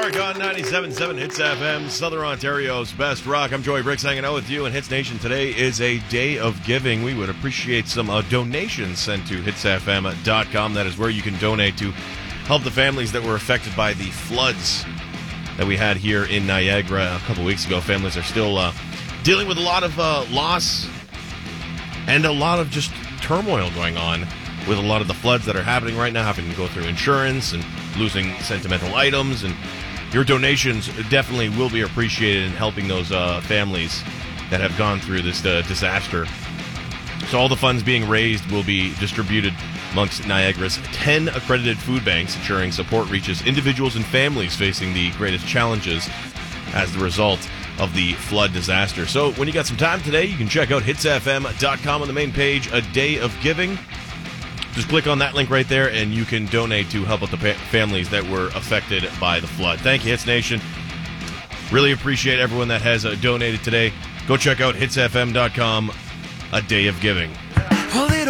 Mark on 97.7 Hits FM, Southern Ontario's best rock. I'm Joey Bricks hanging out with you, and Hits Nation, today is a day of giving. We would appreciate some donations sent to hitsfm.com. That is where you can donate to help the families that were affected by the floods that we had here in Niagara a couple weeks ago. Families are still dealing with a lot of loss and a lot of just turmoil going on with a lot of the floods that are happening right now, having to go through insurance and losing sentimental items. And your donations definitely will be appreciated in helping those families that have gone through this disaster. So all the funds being raised will be distributed amongst Niagara's 10 accredited food banks, ensuring support reaches individuals and families facing the greatest challenges as the result of the flood disaster. So when you got some time today, you can check out hitsfm.com on the main page, A Day of Giving. Just click on that link right there, and you can donate to help out the families that were affected by the flood. Thank you, Hits Nation. Really appreciate everyone that has donated today. Go check out hitsfm.com, A Day of Giving.